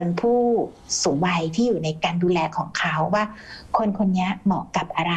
ผู้สูงวัยที่อยู่ในการดูแลของเขาว่าคนคนนี้เหมาะกับอะไร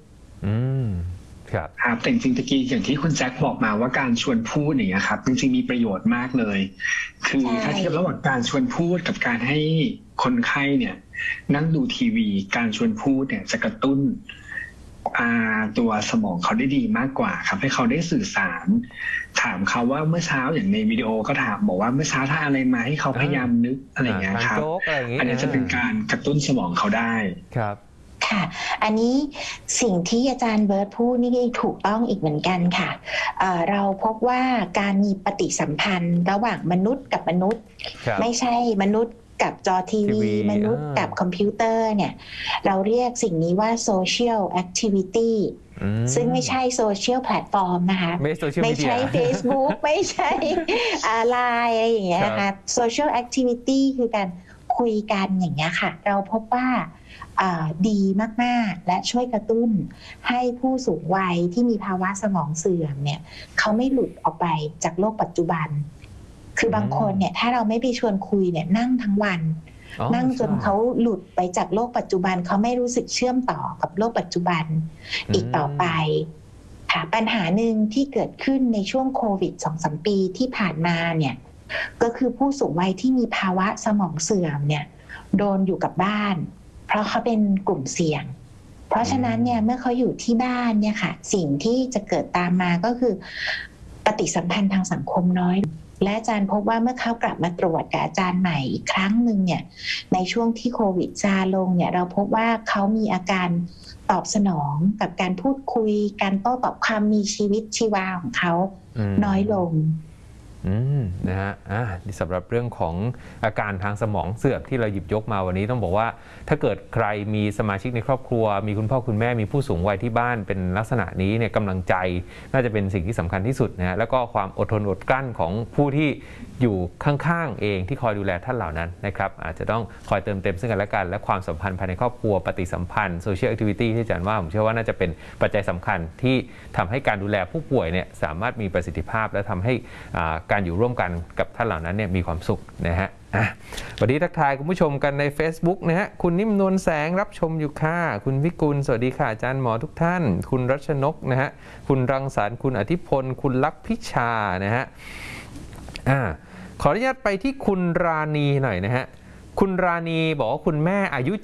ครับแต่จริงๆตะกี้อย่างที่คุณแจ็คบอกมาว่าการชวนพูดอย่างเงี้ยครับจริงๆมีประโยชน์มากเลยคือถ้าเทียบระหว่างการชวนพูดกับการให้คนไข้เนี่ยนั่งดูทีวีการชวนพูดเนี่ยจะกระตุ้นตัวสมองเขาได้ดีมากกว่าครับให้เขาได้สื่อสารถามเขาว่าเมื่อเช้าอย่างในวิดีโอก็ถามบอกว่าเมื่อเช้าทานอะไรมาให้เขาพยายามนึกอะไรอย่างเงี้ยครับอันนี้จะเป็นการกระตุ้นสมองเขาได้ครับค่ะอันนี้สิ่งที่อาจารย์เบิร์ตพูดนี่ถูกต้องอีกเหมือนกันค่ะเราพบว่าการมีปฏิสัมพันธ์ระหว่างมนุษย์กับมนุษย์ไม่ใช่มนุษย์กับจอทีวีมนุษย์กับคอมพิวเตอร์เนี่ยเราเรียกสิ่งนี้ว่า social activity ซึ่งไม่ใช่โซเชียลแพลตฟอร์มนะคะไม่ใช่ Facebook ไม่ใช่ไลน์อะไรอย่างเงี้ยนะคะ social activity คือการคุยกันอย่างเงี้ยค่ะเราพบว่าดีมากๆและช่วยกระตุ้นให้ผู้สูงวัยที่มีภาวะสมองเสื่อมเนี่ยเขาไม่หลุดออกไปจากโลกปัจจุบันคือบางคนเนี่ยถ้าเราไม่ไปชวนคุยเนี่ยนั่งทั้งวันนั่งจนเขาหลุดไปจากโลกปัจจุบันเขาไม่รู้สึกเชื่อมต่อกับโลกปัจจุบันอีกต่อไปค่ะปัญหาหนึ่งที่เกิดขึ้นในช่วงโควิด 2-3 ปีที่ผ่านมาเนี่ยก็คือผู้สูงวัยที่มีภาวะสมองเสื่อมเนี่ยโดนอยู่กับบ้านเพราะเขาเป็นกลุ่มเสี่ยงเพราะฉะนั้นเนี่ยเมื่อเขาอยู่ที่บ้านเนี่ยค่ะสิ่งที่จะเกิดตามมาก็คือปฏิสัมพันธ์ทางสังคมน้อยและอาจารย์พบว่าเมื่อเขากลับมาตรวจกับอาจารย์ใหม่อีกครั้งหนึ่งเนี่ยในช่วงที่โควิดซาลงเนี่ยเราพบว่าเขามีอาการตอบสนองกับการพูดคุยการโต้ตอบความมีชีวิตชีวาของเขาน้อยลงนะฮะนี่สำหรับเรื่องของอาการทางสมองเสื่อมที่เราหยิบยกมาวันนี้ต้องบอกว่าถ้าเกิดใครมีสมาชิกในครอบครัวมีคุณพ่อคุณแม่มีผู้สูงวัยที่บ้านเป็นลักษณะนี้เนี่ยกำลังใจน่าจะเป็นสิ่งที่สำคัญที่สุดนะฮะแล้วก็ความอดทนอดกลั้นของผู้ที่อยู่ข้างๆเองที่คอยดูแลท่านเหล่านั้นนะครับอาจจะต้องคอยเติมเต็มซึ่งกันและกันและความสัมพันธ์ภายในครอบครัวปฏิสัมพันธ์โซเชียลแอคทิวิตี้ที่อาจารย์ว่าผมเชื่อว่าน่าจะเป็นปัจจัยสำคัญที่ทำให้การดูแลผู้ป่วยเนี่ยสามารถมีประสิทธิภาพและทำให้การอยู่ร่วมกันกับท่านเหล่านั้นเนี่ยมีความสุขนะฮะวันนี้ทักทายคุณผู้ชมกันใน Facebook นะฮะคุณนิ่มนวลแสงรับชมอยู่ค่ะคุณวิกุลสวัสดีค่ะอาจารย์หมอทุกท่านคุณรัชนกนะฮะคุณรังสรรค์คุณอธิพลคุณลักษณ์พิชานะฮะขออนุญาตไปที่คุณราณีหน่อยนะฮะคุณราณีบอกว่าคุณแม่อายุ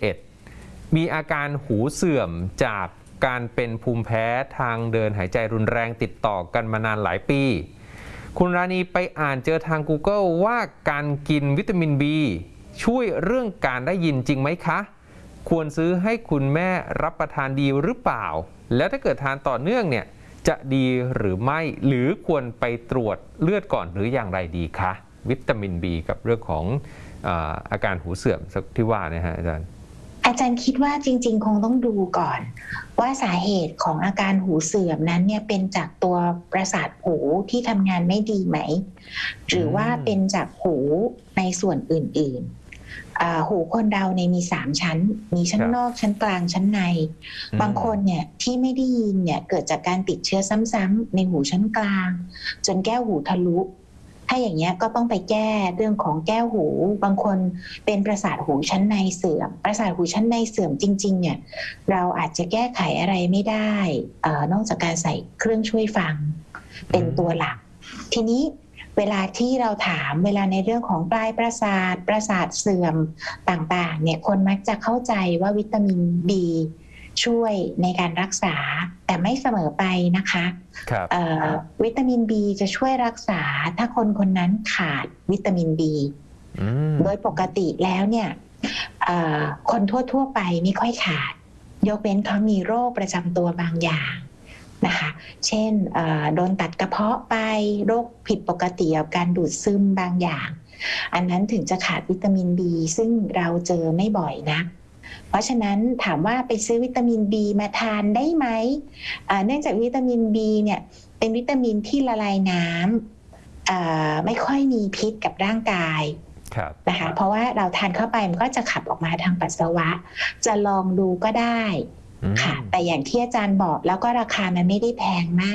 71มีอาการหูเสื่อมจากการเป็นภูมิแพ้ทางเดินหายใจรุนแรงติดต่อกันมานานหลายปีคุณราณีไปอ่านเจอทาง Google ว่าการกินวิตามิน B ช่วยเรื่องการได้ยินจริงไหมคะควรซื้อให้คุณแม่รับประทานดีหรือเปล่าแล้วถ้าเกิดทานต่อเนื่องเนี่ยจะดีหรือไม่หรือควรไปตรวจเลือดก่อนหรืออย่างไรดีคะวิตามิน B กับเรื่องของอาการหูเสื่อมที่ว่านะฮะอาจารย์คิดว่าจริงๆคงต้องดูก่อนว่าสาเหตุของอาการหูเสื่อมนั้นเนี่ยเป็นจากตัวประสาทหูที่ทำงานไม่ดีไหมหรือว่าเป็นจากหูในส่วนอื่นๆหูคนเราเนี่ยมี3ชั้นมีชั้นนอกชั้นกลางชั้นในบางคนเนี่ยที่ไม่ได้ยินเนี่ยเกิดจากการติดเชื้อซ้ำๆในหูชั้นกลางจนแก้วหูทะลุถ้าอย่างเงี้ยก็ต้องไปแก้เรื่องของแก้วหูบางคนเป็นประสาทหูชั้นในเสื่อมประสาทหูชั้นในเสื่อมจริงๆเนี่ยเราอาจจะแก้ไขอะไรไม่ได้นอกจากการใส่เครื่องช่วยฟังเป็นตัวหลักทีนี้เวลาที่เราถามเวลาในเรื่องของปลายประสาทเสื่อมต่างๆเนี่ยคนมักจะเข้าใจว่าวิตามิน B ช่วยในการรักษาแต่ไม่เสมอไปนะคะวิตามิน B จะช่วยรักษาถ้าคนคนนั้นขาดวิตามิน B โดยปกติแล้วเนี่ยคนทั่วๆไปไม่ค่อยขาดยกเว้นเขามีโรคประจำตัวบางอย่างนะคะเช่นโดนตัดกระเพาะไปโรคผิดปกติกับการดูดซึมบางอย่างอันนั้นถึงจะขาดวิตามิน B ซึ่งเราเจอไม่บ่อยนะเพราะฉะนั้นถามว่าไปซื้อวิตามิน B มาทานได้ไหมเนื่องจากวิตามิน B เนี่ยเป็นวิตามินที่ละลายน้ำไม่ค่อยมีพิษกับร่างกายนะคะเพราะว่าเราทานเข้าไปมันก็จะขับออกมาทางปัสสาวะจะลองดูก็ได้ค่ะแต่อย่างที่อาจารย์บอกแล้วก็ราคามันไม่ได้แพงมาก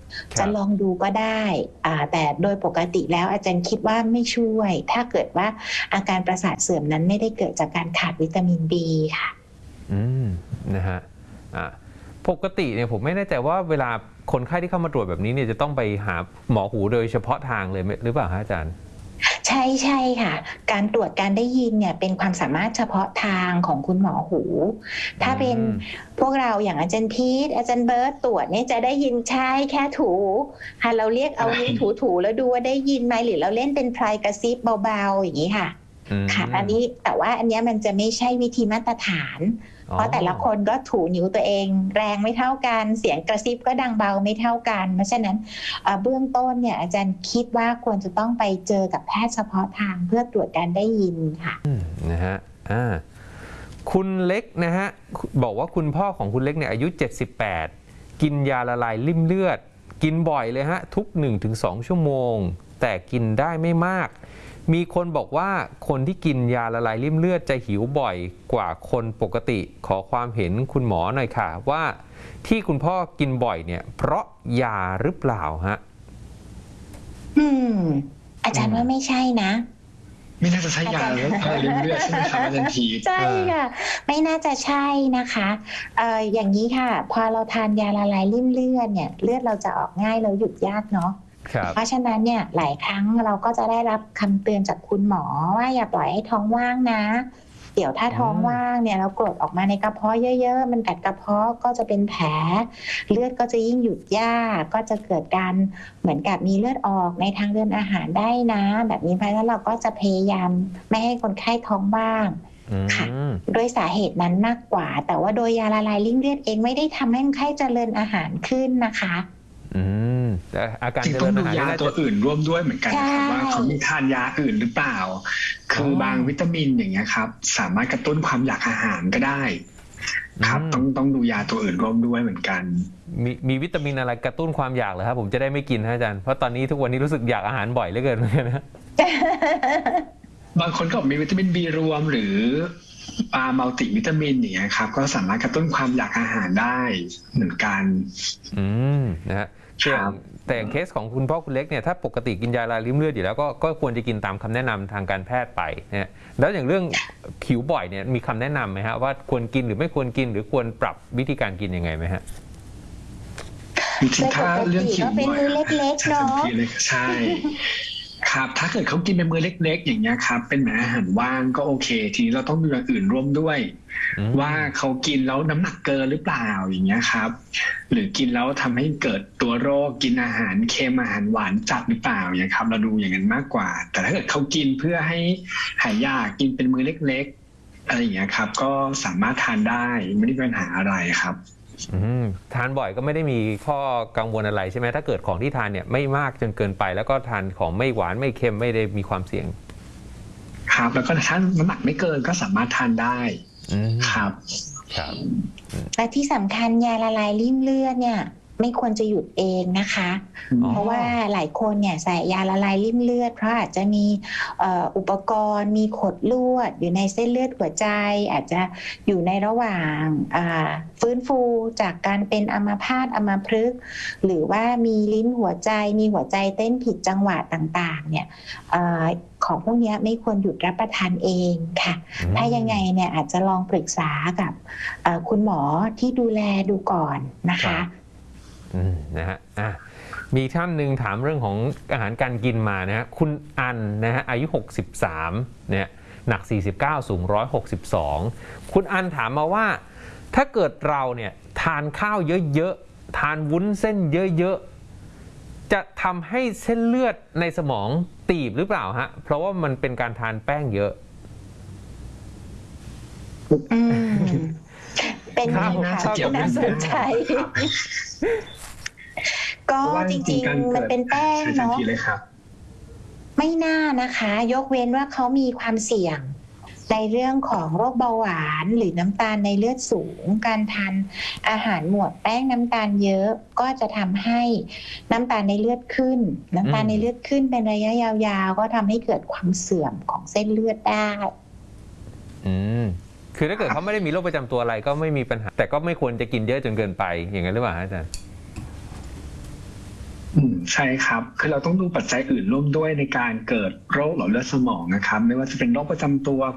จะลองดูก็ได้แต่โดยปกติแล้วอาจารย์คิดว่าไม่ช่วยถ้าเกิดว่าอาการประสาทเสื่อมนั้นไม่ได้เกิดจากการขาดวิตามิน B ค่ะนะฮะปกติเนี่ยผมไม่แน่ใจว่าเวลาคนไข้ที่เข้ามาตรวจแบบนี้เนี่ยจะต้องไปหาหมอหูโดยเฉพาะทางเลยหรือเปล่าคะอาจารย์ใช่ค่ะการตรวจการได้ยินเนี่ยเป็นความสามารถเฉพาะทางของคุณหมอหูถ้าเป็นพวกเราอย่างอาจารย์พีทอาจารย์เบิร์ตตรวจเนี่ยจะได้ยินใช่แค่ถูค่ะเราเรียกเอานิ้วถูแล้วดูว่าได้ยินไหมหรือเราเล่นเป็นพลายกระซิบเบาๆอย่างนี้ค่ะอันนี้แต่ว่าอันนี้มันจะไม่ใช่วิธีมาตรฐานเพราะแต่ละคนก็ถูนิ้วตัวเองแรงไม่เท่ากันเสียงกระซิบก็ดังเบาไม่เท่ากันเพราะฉะนั้นเบื้องต้นเนี่ยอาจารย์คิดว่าควรจะต้องไปเจอกับแพทย์เฉพาะทางเพื่อตรวจการได้ยินค่ะนะฮะคุณเล็กนะฮะบอกว่าคุณพ่อของคุณเล็กเนี่ยอายุ78กินยาละลายริ่มเลือดกินบ่อยเลยฮะทุก 1-2 ชั่วโมงแต่กินได้ไม่มากมีคนบอกว่าคนที่กินยาละลายริ่มเลือดจะหิวบ่อยกว่าคนปกติขอความเห็นคุณหมอหน่อยค่ะว่าที่คุณพ่อกินบ่อยเนี่ยเพราะยาหรือเปล่าฮะอาจารย์ว่าไม่ใช่นะไม่น่าจะใช่ยาแล้วริ่มเลือดใช่ไหมครับอาจารย์พีใช่ค่ะไม่น่าจะใช่นะคะอย่างนี้ค่ะพอเราทานยาละลายริ่มเลือดเนี่ยเลือดเราจะออกง่ายแล้วหยุดยากเนาะเพราะฉะนั้นเนี่ยหลายครั้งเราก็จะได้รับคำเตือนจากคุณหมอว่าอย่าปล่อยให้ท้องว่างนะเดี๋ยวถ้าท้องว่างเนี่ยเรากรดออกมาในกระเพาะเยอะๆมันกัดกระเพาะก็จะเป็นแผลเลือดก็จะยิ่งหยุดยากก็จะเกิดการเหมือนกับมีเลือดออกในทางเดินอาหารได้นะแบบนี้เพราะฉะนั้นเราก็จะพยายามไม่ให้คนไข้ท้องว่างค่ะโดยสาเหตุนั้นมากกว่าแต่ว่าโดยยาละลายริ่มเลือดเองไม่ได้ทำให้คนไข้เจริญอาหารขึ้นนะคะแต่อาการจริงต้องดูยาตัวอื่นร่วมด้วยเหมือนกันนะครับว่าเขามีทานยาอื่นหรือเปล่าคือบางวิตามินอย่างเงี้ยครับสามารถกระตุ้นความอยากอาหารก็ได้ครับต้องดูยาตัวอื่นร่วมด้วยเหมือนกันมีวิตามินอะไรกระตุ้นความอยากเหรอครับผมจะได้ไม่กินนะอาจารย์เพราะตอนนี้ทุกวันนี้รู้สึกอยากอาหารบ่อยเหลือเกินนะบางคนก็มีวิตามิน B รวมหรือมัลติวิตามินอย่างเงี้ยครับก็สามารถกระตุ้นความอยากอาหารได้เหมือนกันนะฮะแต่เคสของคุณพ่อคุณเล็กเนี่ยถ้าปกติกินยาละลายริ่มเลือดอยู่แล้วก็ควรจะกินตามคำแนะนำทางการแพทย์ไปนะแล้วอย่างเรื่องหิวบ่อยเนี่ยมีคำแนะนำไหมฮะว่าควรกินหรือไม่ควรกินหรือควรปรับวิธีการกินยังไงไหมฮะจริงๆถ้าเรื่องหิวบ่อยเล็กๆเนาะใช่ครับถ้าเกิดเขากินเป็นมื้อเล็กๆอย่างเงี้ยครับเป็นเหมือนอาหารว่างก็โอเคทีนี้เราต้องดูอย่างอื่นร่วมด้วยว่าเขากินแล้วน้ำหนักเกินหรือเปล่าอย่างเงี้ยครับหรือกินแล้วทำให้เกิดตัวโรคกินอาหารเค็มอาหารหวานจัดหรือเปล่าอย่างเงี้ยครับเราดูอย่างนั้นมากกว่าแต่ถ้าเกิดเขากินเพื่อให้หายยากกินเป็นมื้อเล็กๆอะไรอย่างเงี้ยครับก็สามารถทานได้ไม่ได้มีปัญหาอะไรครับทานบ่อยก็ไม่ได้มีข้อกังวลอะไรใช่ไหมถ้าเกิดของที่ทานเนี่ยไม่มากจนเกินไปแล้วก็ทานของไม่หวานไม่เค็มไม่ได้มีความเสี่ยงครับแล้วก็ถ้าน้ำหนักไม่เกินก็สามารถทานได้ครับและที่สำคัญยาละลายริ่มเลือดเนี่ยไม่ควรจะหยุดเองนะคะเพราะว่าหลายคนเนี่ยใส่ยาละลายริ่มเลือดเพราะอาจจะมีอุปกรณ์มีขดลวดอยู่ในเส้นเลือดหัวใจอาจจะอยู่ในระหว่างฟื้นฟูจากการเป็นอัมพาตอัมพฤกษ์หรือว่ามีลิ้นหัวใจมีหัวใจเต้นผิดจังหวะต่างๆเนี่ยของพวกนี้ไม่ควรหยุดรับประทานเองค่ะถ้ายังไงเนี่ยอาจจะลองปรึกษากับคุณหมอที่ดูแลดูก่อนนะคะนะฮะมีท่านหนึ่งถามเรื่องของอาหารการกินมานะฮะคุณอันนะฮะอายุ63เนี่ยหนัก49สูง162คุณอันถามมาว่าถ้าเกิดเราเนี่ยทานข้าวเยอะๆทานวุ้นเส้นเยอะๆจะทำให้เส้นเลือดในสมองตีบหรือเปล่าฮะเพราะว่ามันเป็นการทานแป้งเยอะเป็นไงคะน่าสนใจก็จริงๆมันเป็นแป้งเนาะไม่น่านะคะยกเว้นว่าเขามีความเสี่ยงในเรื่องของโรคเบาหวานหรือน้ำตาลในเลือดสูงการทานอาหารหมวดแป้งน้ำตาลเยอะก็จะทำให้น้ำตาลในเลือดขึ้นน้ำตาลในเลือดขึ้นเป็นระยะยาวๆก็ทำให้เกิดความเสื่อมของเส้นเลือดได้คือถ้าเกิดเขาไม่ได้มีโรคประจำตัวอะไรก็ไม่มีปัญหาแต่ก็ไม่ควรจะกินเยอะจนเกินไปอย่างนั้นหรือเปล่าอาจารย์ใช่ครับคือเราต้องดูปัจจัยอื่นร่วมด้วยในการเกิดโรคหลอดเลือดสมองนะครับไม่ว่าจะเป็นโรคประจำตัว